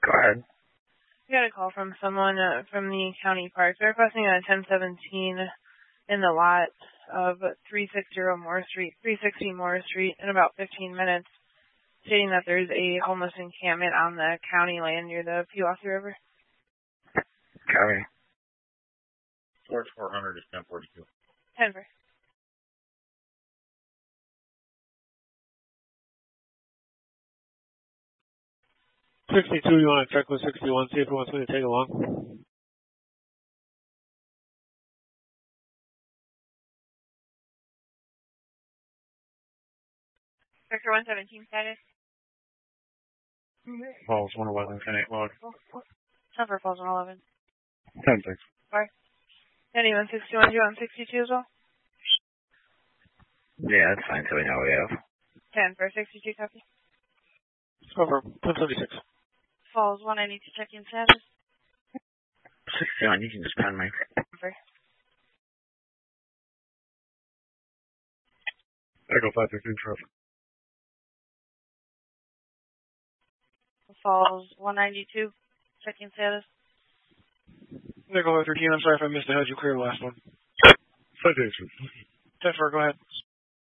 Go ahead. We got a call from someone from the county park. They're requesting a 1017 in the lot of 360 Morris Street in about 15 minutes, stating that there's a homeless encampment on the county land near the Pewaukee River. Copy. Source 400 is 1042. 10 for. 62, you want to check with 61, see if it wants me to take along? Sector 117 status. Falls 111, 10-8 log. Trevor Falls 111. 10-6. Alright. 161, do you want 62 as well? Yeah, that's fine, so we know we have. 10 for 62 copy. Over 1076. Falls 192 check-in status. 61, you can just pen me. For. Echo 513 traffic. Falls 192 check-in status. Echo 513, I'm sorry if I missed it. How did you clear the last one? Citation. 10-4, go ahead.